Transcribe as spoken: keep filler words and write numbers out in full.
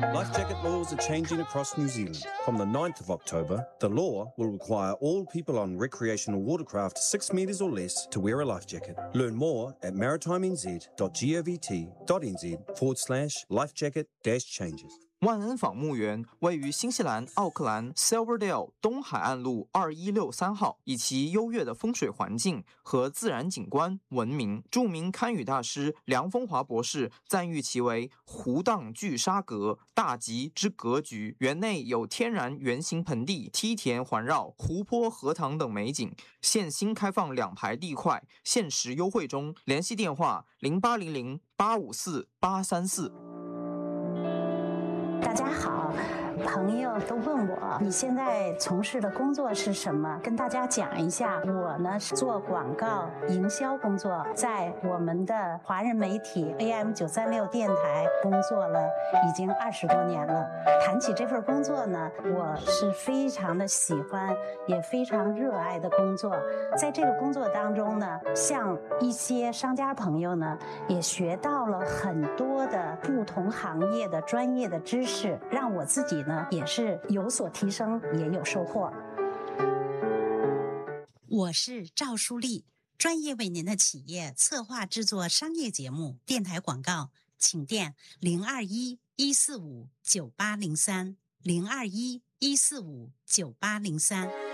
Life jacket laws are changing across New Zealand. From the ninth of October, the law will require all people on recreational watercraft six metres or less to wear a life jacket. Learn more at maritimeng.govt.nz forward slash life jacket dash changes. 万恩坊墓园位于新西兰奥克兰 Silverdale 东海岸路二一六三号，以其优越的风水环境和自然景观闻名。著名堪舆大师梁风华博士赞誉其为湖荡聚沙阁，大吉之格局。园内有天然圆形盆地、梯田环绕、湖泊、荷塘等美景。现新开放两排地块，限时优惠中。联系电话零八零零八五四八三四。 大家好，朋友都问我你现在从事的工作是什么，跟大家讲一下。我呢是做广告营销工作，在我们的华人媒体 A M 九三六电台工作了已经二十多年了。谈起这份工作呢，我是非常的喜欢也非常热爱的工作。在这个工作当中呢，像一些商家朋友呢也学到了很多的不同行业的专业的知识，让我自己呢也是有所提升，也有收获。 我是赵淑丽，专业为您的企业策划制作商业节目、电台广告，请电零二一一四五九八零三零二一一四五九八零三。